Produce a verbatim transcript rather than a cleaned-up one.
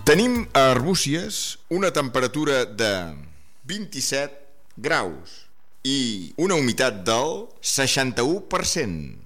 Tenim a Arbúcies una temperatura de vint-i-set graus i una humitat del seixanta-u per cent.